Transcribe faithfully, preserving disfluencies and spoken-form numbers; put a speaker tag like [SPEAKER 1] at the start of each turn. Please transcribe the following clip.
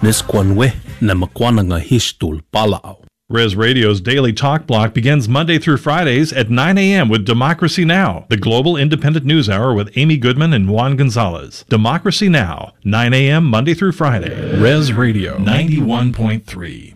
[SPEAKER 1] Nisquanwe na Makwananga Hishtul Palau.
[SPEAKER 2] Res Radio's Daily Talk Block begins Monday through Fridays at nine a.m. with Democracy Now!, the global independent news hour with Amy Goodman and Juan Gonzalez. Democracy Now!, nine a.m. Monday through Friday. Res Radio ninety-one point three.